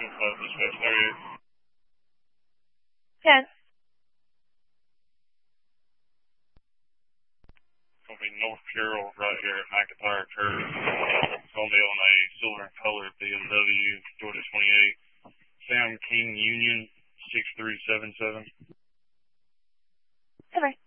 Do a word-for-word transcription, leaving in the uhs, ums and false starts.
five dispatch thirty-eight. ten. It's going to be North Carroll right here at McIntyre Curve. It's going to be on a silver and color B M W, Georgia twenty-eight. Sam King Union, six three seven seven. Okay.